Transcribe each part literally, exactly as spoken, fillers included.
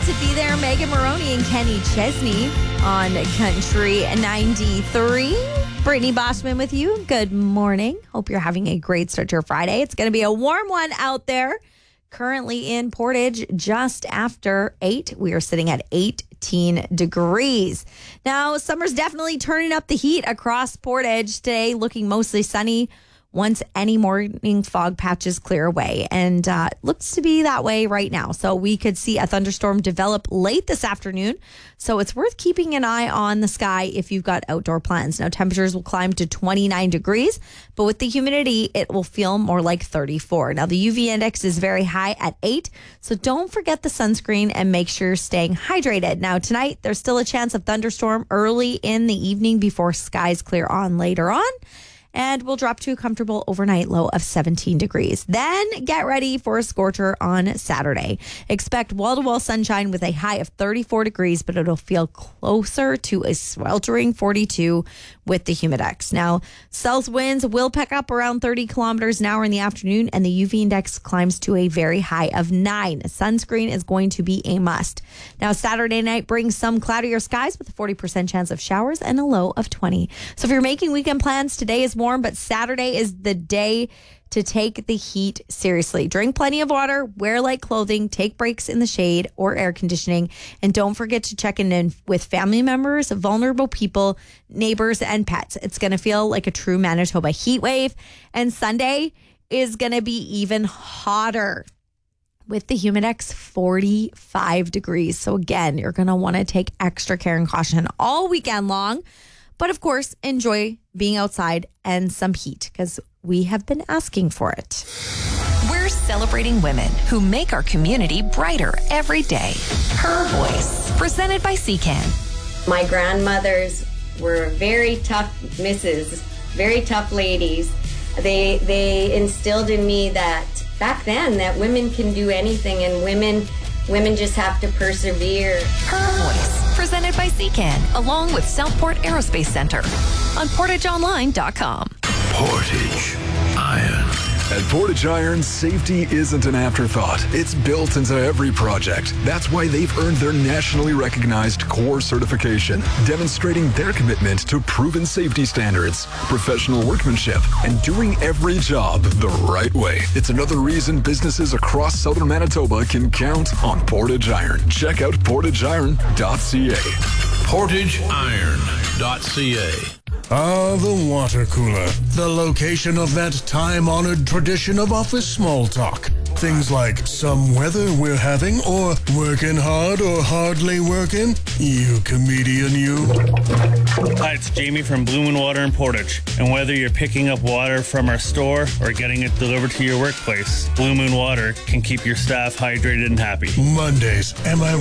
to Be There, Megan Maroney and Kenny Chesney on Country ninety-three. Brittany Boschman with you. Good morning. Hope you're having a great start to your Friday. It's going to be a warm one out there. Currently in Portage, just after eight. We are sitting at eighteen degrees. Now, summer's definitely turning up the heat across Portage today, looking mostly sunny once any morning fog patches clear away. And uh, looks to be that way right now. So we could see a thunderstorm develop late this afternoon. So it's worth keeping an eye on the sky if you've got outdoor plans. Now, temperatures will climb to twenty-nine degrees, but with the humidity, it will feel more like thirty-four. Now, the U V index is very high at eight, so don't forget the sunscreen and make sure you're staying hydrated. Now, tonight, there's still a chance of thunderstorm early in the evening before skies clear on later on. And we'll drop to a comfortable overnight low of seventeen degrees. Then get ready for a scorcher on Saturday. Expect wall-to-wall sunshine with a high of thirty-four degrees, but it'll feel closer to a sweltering forty-two with the humidex. Now, south winds will pick up around thirty kilometers an hour in the afternoon, and the U V index climbs to a very high of nine. Sunscreen is going to be a must. Now, Saturday night brings some cloudier skies with a forty percent chance of showers and a low of twenty. So if you're making weekend plans, today is warm, but Saturday is the day to take the heat seriously. Drink plenty of water, wear light clothing, take breaks in the shade or air conditioning, and don't forget to check in with family members, vulnerable people, neighbors, and pets. It's going to feel like a true Manitoba heat wave, and Sunday is going to be even hotter with the humidex forty-five degrees. So again, you're going to want to take extra care and caution all weekend long. But of course, enjoy being outside and some heat because we have been asking for it. We're celebrating women who make our community brighter every day. Her Voice, presented by C C A N. My grandmothers were very tough misses, very tough ladies. They they instilled in me that back then that women can do anything and women women just have to persevere. Her Voice, presented by C C A N, along with Southport Aerospace Center on portage online dot com. Portage Iron. At Portage Iron, safety isn't an afterthought. It's built into every project. That's why they've earned their nationally recognized core certification, demonstrating their commitment to proven safety standards, professional workmanship, and doing every job the right way. It's another reason businesses across southern Manitoba can count on Portage Iron. Check out portage iron dot c a. portage iron dot c a. Ah, the water cooler. The location of that time-honored tradition of office small talk. Things like some weather we're having, or working hard or hardly working. You comedian, you. Hi, it's Jamie from Blue Moon Water in Portage. And whether you're picking up water from our store or getting it delivered to your workplace, Blue Moon Water can keep your staff hydrated and happy. Mondays, am I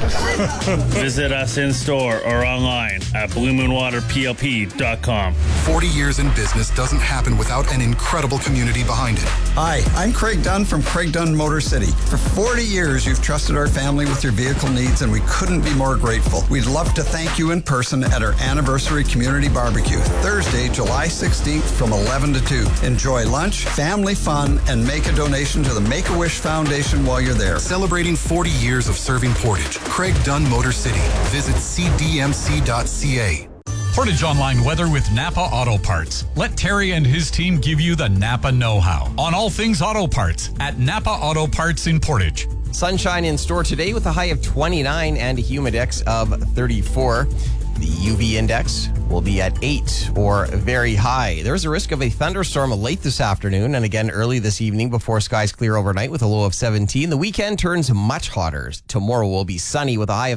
right? Visit us in store or online at blue moon water p l p dot com. forty years in business doesn't happen without an incredible community behind it. Hi, I'm Craig Dunn from Craig Dunn Motor City. For forty years, you've trusted our family with your vehicle needs, and we couldn't be more grateful. We'd love to thank you in person at our anniversary community barbecue, Thursday, July sixteenth from eleven to two. Enjoy lunch, family fun, and make a donation to the Make-A-Wish Foundation while you're there. Celebrating forty years of serving Portage. Craig Dunn Motor City. Visit c d m c dot c a. Portage Online weather with Napa Auto Parts. Let Terry and his team give you the Napa know-how on all things auto parts at Napa Auto Parts in Portage. Sunshine in store today with a high of twenty-nine and a humidex of thirty-four. The U V index will be at eight or very high. There's a risk of a thunderstorm late this afternoon and again early this evening before skies clear overnight with a low of seventeen. The weekend turns much hotter. Tomorrow will be sunny with a high of